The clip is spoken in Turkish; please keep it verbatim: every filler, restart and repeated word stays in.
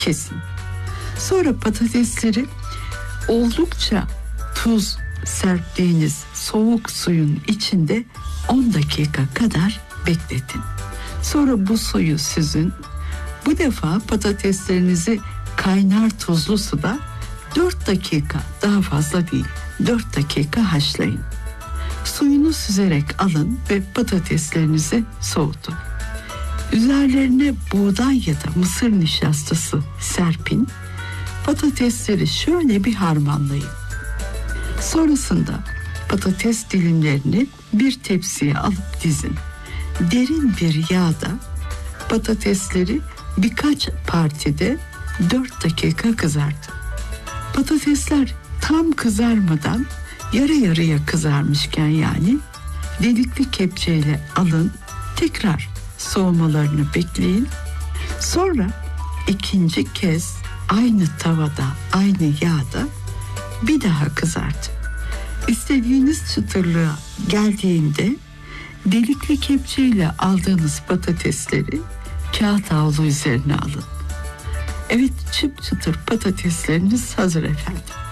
kesin. Sonra patatesleri oldukça tuz serptiğiniz soğuk suyun içinde on dakika kadar bekletin. Sonra bu suyu süzün. Bu defa patateslerinizi kaynar tuzlu suda dört dakika, daha fazla değil, dört dakika haşlayın. Suyunu süzerek alın ve patateslerinizi soğutun. Üzerlerine buğday ya da mısır nişastası serpin. Patatesleri şöyle bir harmanlayın. Sonrasında patates dilimlerini bir tepsiye alıp dizin. Derin bir yağda patatesleri birkaç partide dört dakika kızartın. Patatesler tam kızarmadan yarı yarıya kızarmışken, yani delikli kepçeyle alın, tekrar soğumalarını bekleyin. Sonra ikinci kez aynı tavada, aynı yağda bir daha kızartın. İstediğiniz çıtırlığa geldiğinde delikli kepçeyle aldığınız patatesleri kağıt havlu üzerine alın. Evet, çıp çıtır patatesleriniz hazır efendim.